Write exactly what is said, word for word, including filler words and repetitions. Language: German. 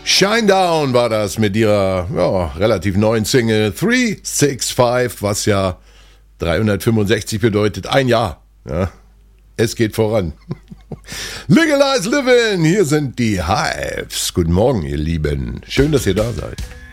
Shinedown war das mit ihrer ja, relativ neuen Single drei sechs fünf, was ja dreihundertfünfundsechzig bedeutet, ein Jahr. Ja, es geht voran. Legalize Living, hier sind die Hives. Guten Morgen, ihr Lieben. Schön, dass ihr da seid.